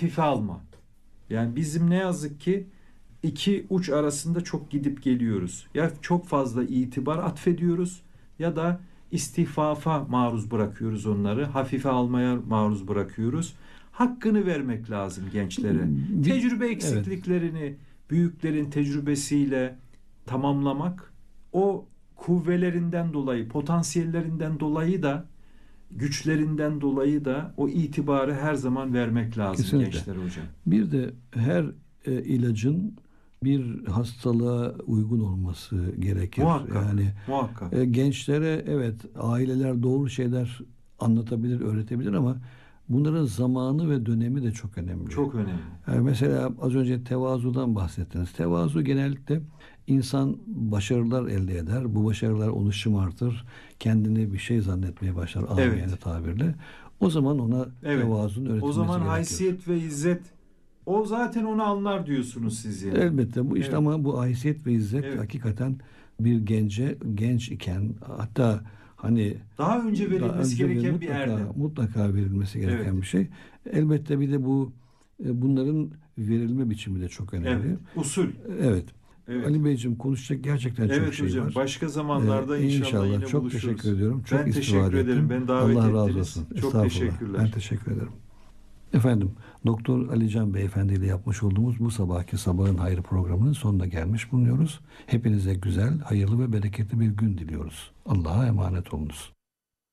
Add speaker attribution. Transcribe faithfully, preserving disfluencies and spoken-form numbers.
Speaker 1: hafife alma. Yani bizim ne yazık ki iki uç arasında çok gidip geliyoruz. Ya çok fazla itibar atfediyoruz ya da istihfafa maruz bırakıyoruz onları. Hafife almaya maruz bırakıyoruz. Hakkını vermek lazım gençlere.
Speaker 2: Bir,
Speaker 1: Tecrübe
Speaker 2: evet.
Speaker 1: eksikliklerini büyüklerin tecrübesiyle tamamlamak, o kuvvelerinden dolayı, potansiyellerinden dolayı da, güçlerinden dolayı da o itibarı her zaman vermek lazım
Speaker 2: Kesinlikle.
Speaker 1: gençlere hocam.
Speaker 2: Bir de her e, ilacın bir hastalığa uygun olması gerekir.
Speaker 1: Muhakkak.
Speaker 2: Yani
Speaker 1: Muhakkak.
Speaker 2: e, gençlere evet aileler doğru şeyler anlatabilir, öğretebilir ama bunların zamanı ve dönemi de çok önemli.
Speaker 1: Çok önemli.
Speaker 2: Yani mesela az önce tevazudan bahsettiniz. Tevazu genellikle insan başarılar elde eder. Bu başarılar onu şımartır. Kendini bir şey zannetmeye başlar.
Speaker 1: Evet.
Speaker 2: Amiyane tabirle. O zaman ona
Speaker 1: Evet.
Speaker 2: tevazunun öğretilmesi
Speaker 1: O zaman
Speaker 2: gerekir.
Speaker 1: haysiyet ve izzet, o zaten onu anlar diyorsunuz siz yani.
Speaker 2: Elbette bu işte
Speaker 1: Evet.
Speaker 2: ama bu haysiyet ve izzet
Speaker 1: Evet.
Speaker 2: hakikaten bir gence genç iken hatta hani
Speaker 1: Daha önce
Speaker 2: daha
Speaker 1: verilmesi
Speaker 2: önce
Speaker 1: gereken bir
Speaker 2: mutlaka,
Speaker 1: erdem.
Speaker 2: mutlaka verilmesi gereken
Speaker 1: Evet.
Speaker 2: bir şey. Elbette bir de bu e, bunların verilme biçimi de çok önemli.
Speaker 1: Evet. Usul.
Speaker 2: Evet.
Speaker 1: Evet.
Speaker 2: Ali Beyciğim konuşacak gerçekten çok
Speaker 1: Evet
Speaker 2: şey
Speaker 1: hocam.
Speaker 2: var.
Speaker 1: Başka zamanlarda
Speaker 2: Ee,
Speaker 1: inşallah, yine
Speaker 2: çok
Speaker 1: buluşuruz.
Speaker 2: teşekkür ediyorum. Çok
Speaker 1: ben
Speaker 2: istifade
Speaker 1: teşekkür ederim.
Speaker 2: ettim.
Speaker 1: Ben davet
Speaker 2: Allah
Speaker 1: ettiniz.
Speaker 2: razı olsun.
Speaker 1: Çok
Speaker 2: Estağfurullah.
Speaker 1: teşekkürler.
Speaker 2: Ben teşekkür ederim. Efendim, Doktor Alican Beyefendi ile yapmış olduğumuz bu sabahki Sabahın Hayrı programının sonuna gelmiş bulunuyoruz. Hepinize güzel, hayırlı ve bereketli bir gün diliyoruz. Allah'a emanet olunuz.